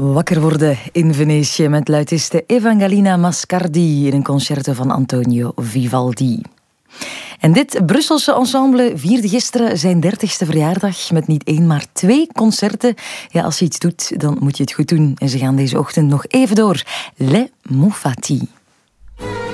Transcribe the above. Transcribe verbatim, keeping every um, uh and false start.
Wakker worden in Venetië met luitiste Evangelina Mascardi in een concerto van Antonio Vivaldi. En dit Brusselse ensemble vierde gisteren zijn dertigste verjaardag met niet één, maar twee concerten. Ja, als je iets doet, dan moet je het goed doen. En ze gaan deze ochtend nog even door. Les Moufati.